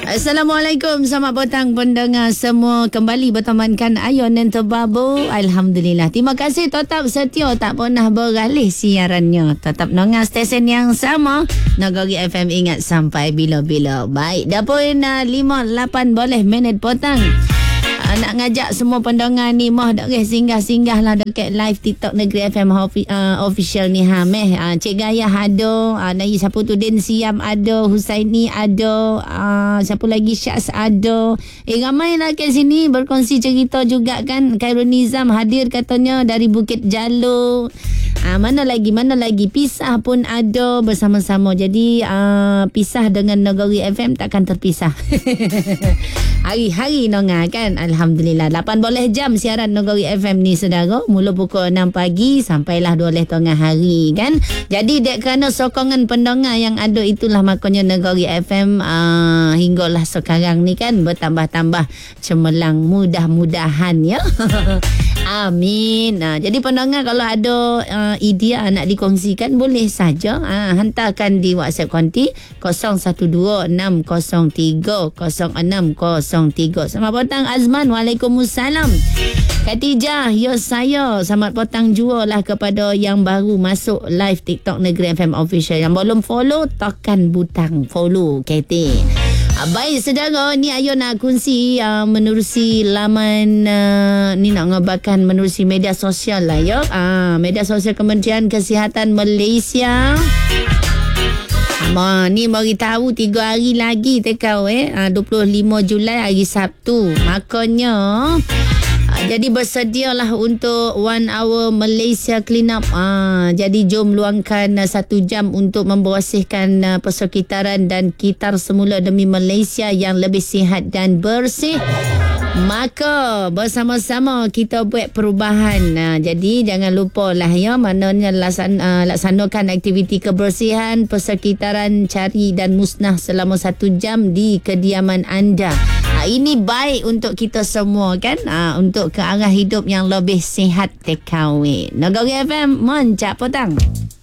Assalamualaikum, selamat petang pendengar semua. Kembali bertemankan Ayon dan Tebabu. Alhamdulillah. Terima kasih tetap setia, tak pernah beralih siarannya. Tetap dengar stesen yang sama. Nagari FM, ingat sampai bila-bila. Baik, dah pun 5-8 boleh minit petang. Nak ngajak semua pendengar ni mah dak singgah-singgah lah dekat live TikTok Negeri FM official ni Cik Gayah ada, Nai siapa tu, Din Siam ada, Husaini ada, siapa lagi, Syaz ada. Ramai lah kat sini berkongsi cerita juga kan. Khairul Nizam hadir katanya dari Bukit Jalur. Mana lagi Pisah pun ada bersama-sama. Jadi Pisah dengan Negeri FM takkan terpisah. Hari-hari nonga kan. Alhamdulillah 8 boleh jam siaran Negeri FM ni saudara. Mula pukul 6 pagi sampailah 12 tengah hari kan. Jadi dek kerana sokongan pendengar yang ada itulah makanya Negeri FM hinggalah sekarang ni kan bertambah-tambah cemerlang, mudah-mudahan ya. Amin. Jadi pendengar kalau ada idea nak dikongsikan boleh saja hantarkan di WhatsApp konti 0126030603. Selamat petang Azman. Waalaikumsalam. Khatijah, ya saya. Selamat petang jua lah kepada yang baru masuk live TikTok Negeri FM official. Yang belum follow, tekan butang follow KT. Baik saudara, ni Ayo nak kongsi menerusi laman ni nak ngabarkan menerusi media sosial lah ya. Media sosial Kementerian Kesihatan Malaysia. Ni bagi tahu 3 hari lagi tekau 25 Julai hari Sabtu. Makanya jadi bersedialah untuk 1 hour Malaysia clean up. Jadi jom luangkan 1 jam untuk membersihkan persekitaran dan kitar semula demi Malaysia yang lebih sihat dan bersih. Maka bersama-sama kita buat perubahan. Jadi jangan lupa lah ya, maknanya laksanakan aktiviti kebersihan persekitaran, cari dan musnah selama 1 jam di kediaman anda. Ini baik untuk kita semua kan, untuk ke arah hidup yang lebih sihat TKW. Negeri FM mencap petang.